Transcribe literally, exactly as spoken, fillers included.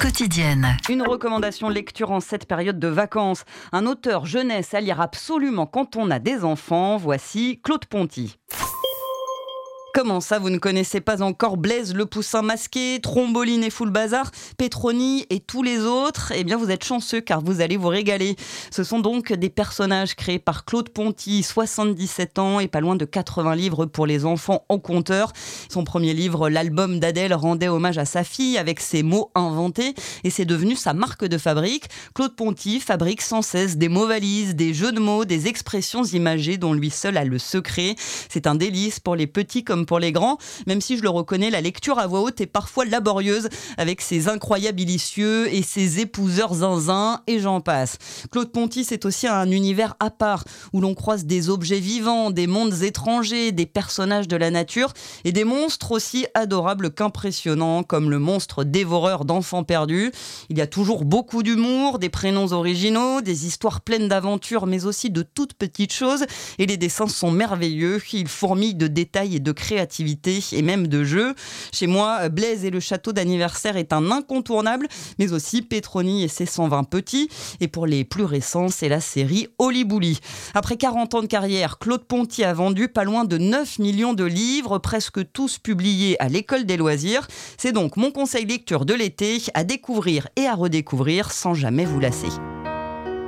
quotidienne. Une recommandation lecture en cette période de vacances. Un auteur jeunesse à lire absolument quand on a des enfants. Voici Claude Ponty. Comment ça, vous ne connaissez pas encore Blaise le Poussin Masqué, Tromboline et Full Bazar, Petroni et tous les autres? Eh bien, vous êtes chanceux car vous allez vous régaler. Ce sont donc des personnages créés par Claude Ponty, soixante-dix-sept ans et pas loin de quatre-vingts livres pour les enfants en compteur. Son premier livre, l'album d'Adèle, rendait hommage à sa fille avec ses mots inventés et c'est devenu sa marque de fabrique. Claude Ponty fabrique sans cesse des mots valises, des jeux de mots, des expressions imagées dont lui seul a le secret. C'est un délice pour les petits comme pour les grands, même si je le reconnais, la lecture à voix haute est parfois laborieuse avec ses incroyabilicieux et ses épouseurs zinzin et j'en passe. Claude Ponty, c'est aussi un univers à part où l'on croise des objets vivants, des mondes étrangers, des personnages de la nature et des monstres aussi adorables qu'impressionnants comme le monstre dévoreur d'enfants perdus. Il y a toujours beaucoup d'humour, des prénoms originaux, des histoires pleines d'aventures mais aussi de toutes petites choses et les dessins sont merveilleux, ils fourmillent de détails et de créativité et même de jeux. Chez moi, Blaise et le château d'anniversaire est un incontournable, mais aussi Petroni et ses cent vingt petits. Et pour les plus récents, c'est la série Oli Bouli. Après quarante ans de carrière, Claude Ponty a vendu pas loin de neuf millions de livres, presque tous publiés à l'École des loisirs. C'est donc mon conseil lecture de l'été à découvrir et à redécouvrir sans jamais vous lasser.